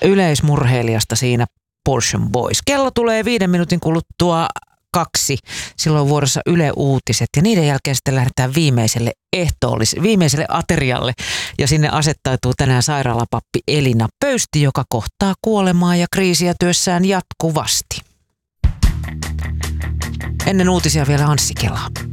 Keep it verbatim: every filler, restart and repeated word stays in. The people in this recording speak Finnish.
yleismurheilijasta siinä Portion Boys. Kello tulee viiden minuutin kuluttua kaksi. Silloin vuorossa Yle Uutiset ja niiden jälkeen sitten lähdetään viimeiselle ehtoollis- viimeiselle aterialle. Ja sinne asettautuu tänään sairaalapappi Elina Pöysti, joka kohtaa kuolemaa ja kriisiä työssään jatkuvasti. Ennen uutisia vielä Anssi Kela.